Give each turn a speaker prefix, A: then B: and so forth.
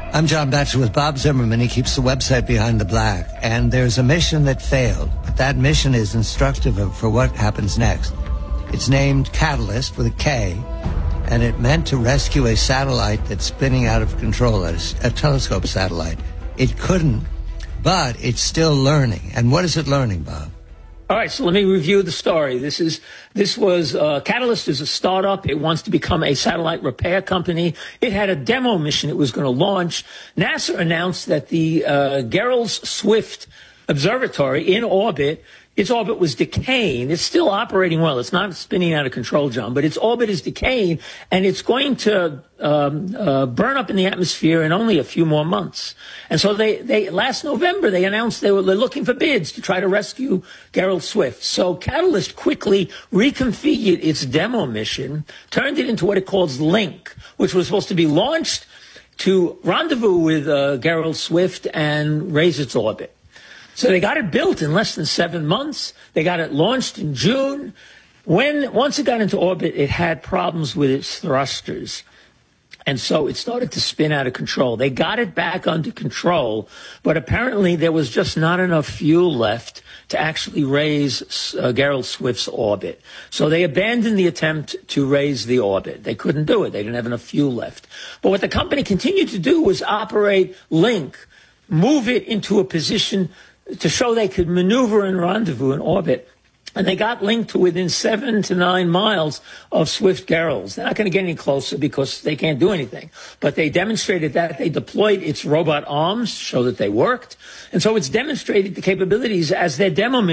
A: I'm John Batchelor with Bob Zimmerman. He keeps the website Behind the Black. And there's a mission that failed, but that mission is instructive for what happens next. It's named Catalyst with a K, and it meant to rescue a satellite that's spinning out of control, a telescope satellite. It couldn't, but it's still learning. And what is it learning, Bob?
B: All right, so let me review the story. Catalyst is a startup. It wants to become a satellite repair company. It had a demo mission it was going to launch. NASA announced that the Gehrels-Swift Observatory in orbit, its orbit was decaying. It's still operating well. It's not spinning out of control, John, but its orbit is decaying, and it's going to burn up in the atmosphere in only a few more months. And so they last November, they announced they're looking for bids to try to rescue Gehrels-Swift. So Catalyst quickly reconfigured its demo mission, turned it into what it calls Link, which was supposed to be launched to rendezvous with Gehrels-Swift and raise its orbit. So they got it built in less than 7 months. They got it launched in June. Once it got into orbit, it had problems with its thrusters. And so it started to spin out of control. They got it back under control, but apparently there was just not enough fuel left to actually raise Gehrels-Swift's orbit. So they abandoned the attempt to raise the orbit. They couldn't do it. They didn't have enough fuel left. But what the company continued to do was operate Link, move it into a position to show they could maneuver and rendezvous in orbit. And they got Link to within 7 to 9 miles of Swift-Gehrels. They're not going to get any closer because they can't do anything. But they demonstrated that. They deployed its robot arms to show that they worked. And so it's demonstrated the capabilities as their demo